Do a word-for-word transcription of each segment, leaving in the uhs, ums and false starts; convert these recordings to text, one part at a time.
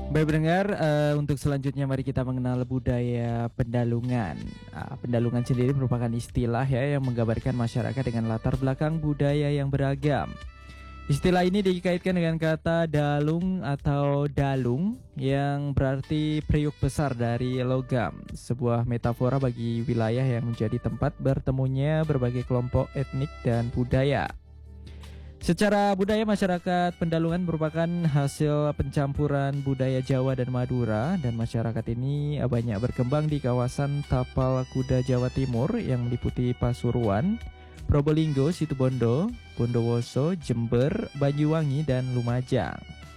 Baik pendengar, eh, untuk selanjutnya mari kita mengenal budaya Pendalungan. Ah, Pendalungan sendiri merupakan istilah ya yang menggambarkan masyarakat dengan latar belakang budaya yang beragam. Istilah ini dikaitkan dengan kata dalung atau dalung yang berarti periuk besar dari logam, sebuah metafora bagi wilayah yang menjadi tempat bertemunya berbagai kelompok etnik dan budaya. Secara budaya, masyarakat Pendalungan merupakan hasil pencampuran budaya Jawa dan Madura, dan masyarakat ini banyak berkembang di kawasan tapal kuda Jawa Timur yang meliputi Pasuruan, Probolinggo, Situbondo, Bondowoso, Jember, Banyuwangi, dan Lumajang.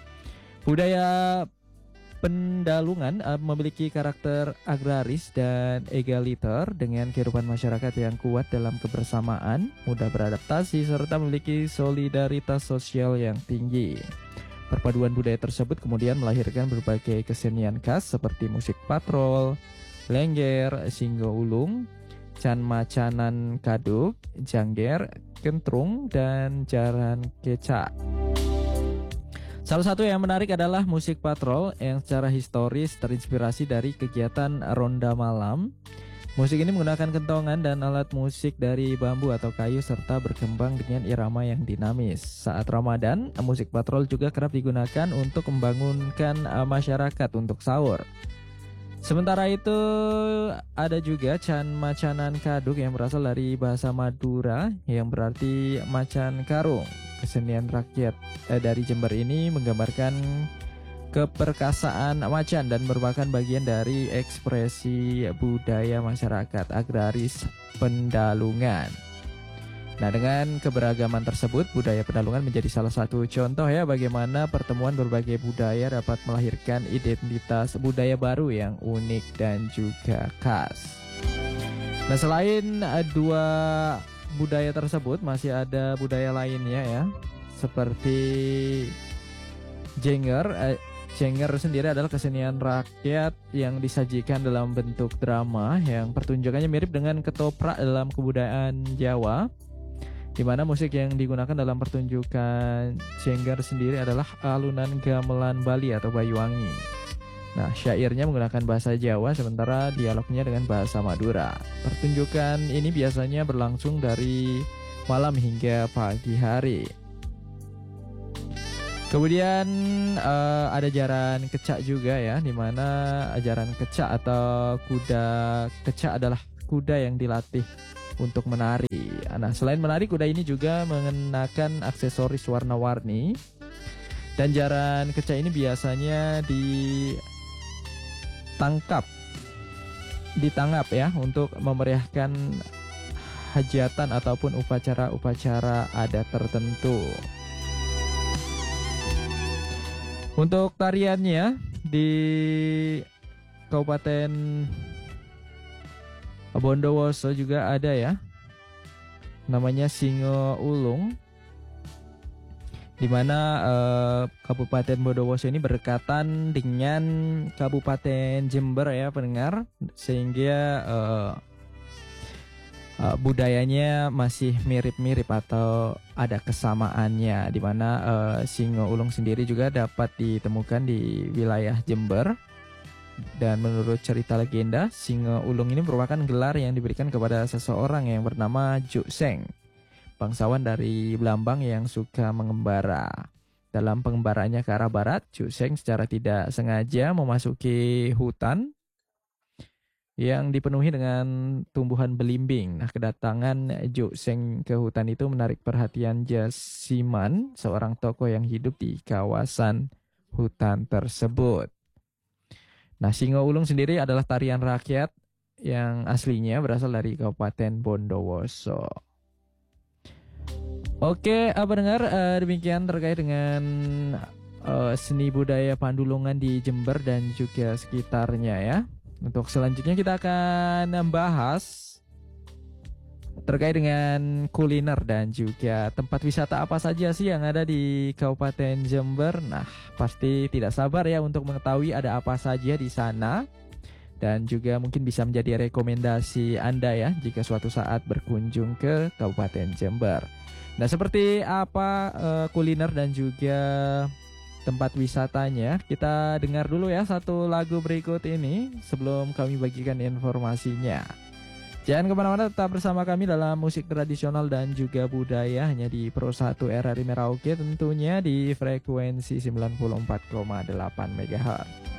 Budaya Pendalungan uh, memiliki karakter agraris dan egaliter dengan kehidupan masyarakat yang kuat dalam kebersamaan, mudah beradaptasi, serta memiliki solidaritas sosial yang tinggi. Perpaduan budaya tersebut kemudian melahirkan berbagai kesenian khas seperti musik patrol, lengger, singgo ulung, can macanan kaduk, jangger, kentrung, dan jaran kecak. Salah satu yang menarik adalah musik patrol yang secara historis terinspirasi dari kegiatan ronda malam. Musik ini menggunakan kentongan dan alat musik dari bambu atau kayu serta berkembang dengan irama yang dinamis. Saat Ramadan, musik patrol juga kerap digunakan untuk membangunkan masyarakat untuk sahur. Sementara itu ada juga can macanan kaduk yang berasal dari bahasa Madura yang berarti macan karung. Kesenian rakyat eh, dari Jember ini menggambarkan keperkasaan macan dan merupakan bagian dari ekspresi budaya masyarakat agraris Pendalungan. Nah, dengan keberagaman tersebut, budaya Pendalungan menjadi salah satu contoh ya bagaimana pertemuan berbagai budaya dapat melahirkan identitas budaya baru yang unik dan juga khas. Nah, selain uh, dua budaya tersebut, masih ada budaya lainnya ya, seperti Jengger. Uh, Jengger sendiri adalah kesenian rakyat yang disajikan dalam bentuk drama yang pertunjukannya mirip dengan ketoprak dalam kebudayaan Jawa, di mana musik yang digunakan dalam pertunjukan Jengger sendiri adalah alunan gamelan Bali atau Banyuwangi. Nah, syairnya menggunakan bahasa Jawa sementara dialognya dengan bahasa Madura. Pertunjukan ini biasanya berlangsung dari malam hingga pagi hari. Kemudian uh, ada jaran kecak juga ya, di mana jaran kecak atau kuda kecak adalah kuda yang dilatih untuk menari. Nah, selain menari, kuda ini juga mengenakan aksesoris warna-warni. Dan jaran kecak ini biasanya ditangkap, ditangkap ya untuk memeriahkan hajatan ataupun upacara-upacara adat tertentu. Untuk tariannya di Kabupaten Bondowoso juga ada ya, namanya Singo Ulung, di mana eh, Kabupaten Bondowoso ini berdekatan dengan Kabupaten Jember ya pendengar, sehingga eh, eh, budayanya masih mirip-mirip atau ada kesamaannya, di mana eh, Singo Ulung sendiri juga dapat ditemukan di wilayah Jember. Dan menurut cerita legenda, Singo Ulung ini merupakan gelar yang diberikan kepada seseorang yang bernama Jukseng, bangsawan dari Blambang yang suka mengembara. Dalam pengembaranya ke arah barat, Jukseng secara tidak sengaja memasuki hutan yang dipenuhi dengan tumbuhan belimbing. Nah, kedatangan Jukseng ke hutan itu menarik perhatian Jasiman, seorang tokoh yang hidup di kawasan hutan tersebut. Nah, Singo Ulung sendiri adalah tarian rakyat yang aslinya berasal dari Kabupaten Bondowoso. Oke, apa dengar uh, demikian terkait dengan uh, seni budaya Pandulungan di Jember dan juga sekitarnya ya. Untuk selanjutnya kita akan membahas terkait dengan kuliner dan juga tempat wisata apa saja sih yang ada di Kabupaten Jember. Nah, pasti tidak sabar ya untuk mengetahui ada apa saja di sana. Dan juga mungkin bisa menjadi rekomendasi Anda ya jika suatu saat berkunjung ke Kabupaten Jember. Nah, seperti apa uh, kuliner dan juga tempat wisatanya. Kita dengar dulu ya satu lagu berikut ini sebelum kami bagikan informasinya. Jangan kemana-mana, tetap bersama kami dalam musik tradisional dan juga budaya hanya di Pro satu R R I Merauke, tentunya di frekuensi sembilan puluh empat koma delapan megahertz.